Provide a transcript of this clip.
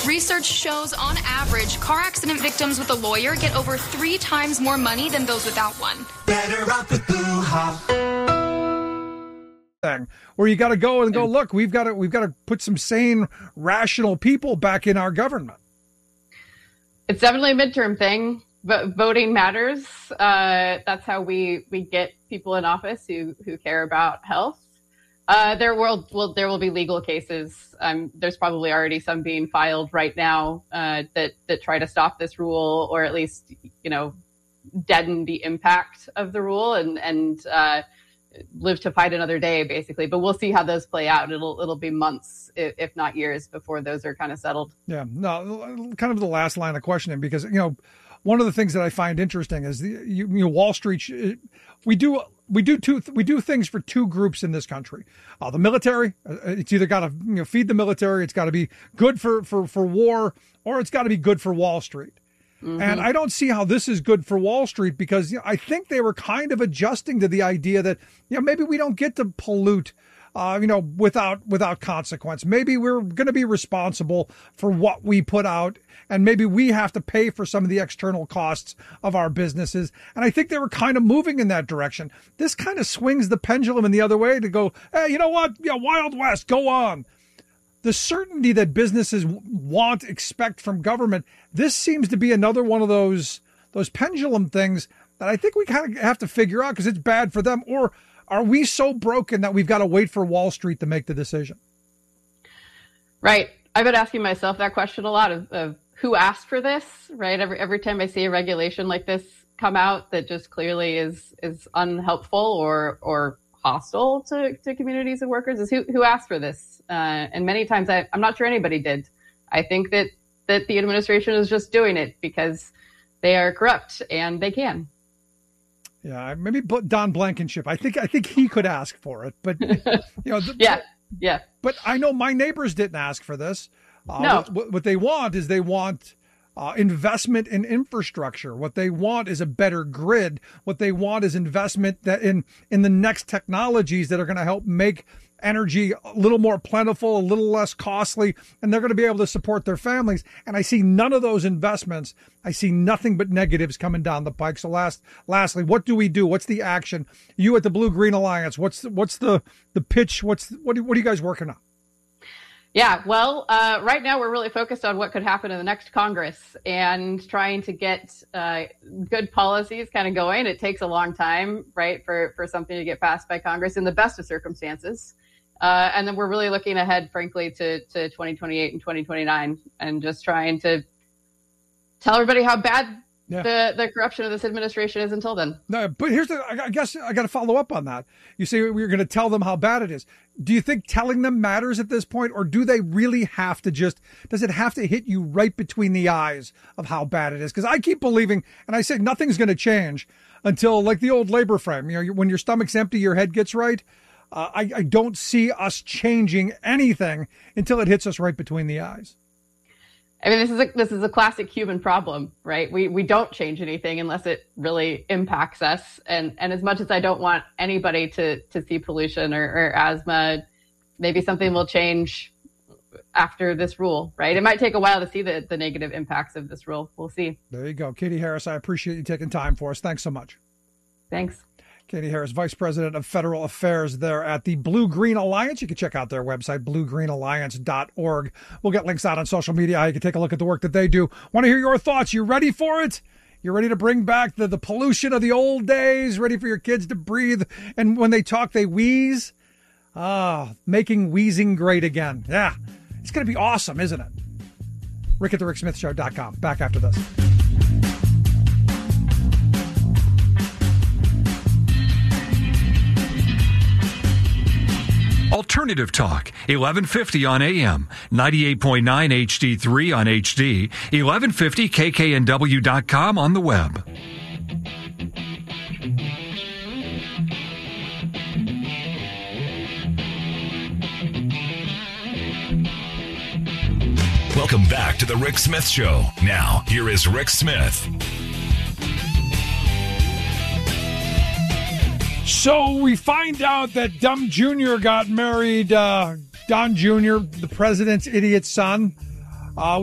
Research shows, on average, car accident victims with a lawyer get over 3 times more money than those without one. Better off with Blue Hop. Where you got to go and go, look, we've got to put some sane, rational people back in our government. It's definitely a midterm thing, but voting matters. That's how we get people in office who care about health. There will be legal cases. There's probably already some being filed right now that try to stop this rule, or at least deaden the impact of the rule and live to fight another day, basically. But we'll see how those play out. It'll be months, if not years, before those are kind of settled. Yeah, no, kind of the last line of questioning, because one of the things that I find interesting is Wall Street. We do things for two groups in this country. The military. It's either got to feed the military. It's got to be good for war, or it's got to be good for Wall Street. Mm-hmm. And I don't see how this is good for Wall Street, because I think they were kind of adjusting to the idea that maybe we don't get to pollute without consequence. Maybe we're going to be responsible for what we put out, and maybe we have to pay for some of the external costs of our businesses. And I think they were kind of moving in that direction. This kind of swings the pendulum in the other way to go, hey, you know what? Yeah, Wild West, go on. The certainty that businesses expect from government, this seems to be another one of those pendulum things that I think we kind of have to figure out, because it's bad for them. Or are we so broken that we've got to wait for Wall Street to make the decision? Right. I've been asking myself that question a lot of who asked for this, right? Every time I see a regulation like this come out that just clearly is unhelpful or hostile to communities and workers, is who asked for this. And many times I'm not sure anybody did. I think that the administration is just doing it because they are corrupt and they can. Yeah, maybe Don Blankenship. I think he could ask for it, but yeah. But I know my neighbors didn't ask for this. No, what they want is investment in infrastructure. What they want is a better grid. What they want is investment that in the next technologies that are going to help make energy a little more plentiful, a little less costly, and they're going to be able to support their families. And I see none of those investments. I see nothing but negatives coming down the pike. So lastly, what do we do? What's the action? You at the Blue Green Alliance, what's the pitch? What are you guys working on? Yeah, well, right now we're really focused on what could happen in the next Congress and trying to get good policies kind of going. It takes a long time, right, for something to get passed by Congress in the best of circumstances. And then we're really looking ahead, frankly, to 2028 and 2029 and just trying to tell everybody how bad the corruption of this administration is until then. No, but I guess I got to follow up on that. You say we're going to tell them how bad it is. Do you think telling them matters at this point, or do they really have to does it have to hit you right between the eyes of how bad it is? Because I keep believing, and I say nothing's going to change until, like the old labor frame, when your stomach's empty, your head gets right. I don't see us changing anything until it hits us right between the eyes. I mean, this is a classic human problem, right? We don't change anything unless it really impacts us. And as much as I don't want anybody to see pollution or asthma, maybe something will change after this rule, right? It might take a while to see the negative impacts of this rule. We'll see. There you go. Katie Harris, I appreciate you taking time for us. Thanks so much. Thanks. Katie Harris, Vice President of Federal Affairs there at the Blue Green Alliance. You can check out their website, bluegreenalliance.org. We'll get links out on social media. You can take a look at the work that they do. Want to hear your thoughts? You ready for it? You ready to bring back the pollution of the old days? Ready for your kids to breathe? And when they talk, they wheeze? Making wheezing great again. Yeah, it's going to be awesome, isn't it? Rick at the RickSmithShow.com. Back after this. Alternative Talk, 1150 on AM, 98.9 HD3 on HD, 1150kknw.com on the web. Welcome back to the Rick Smith Show. Now, here is Rick Smith. So we find out that Dumb Jr. got married, Don Jr., the president's idiot son.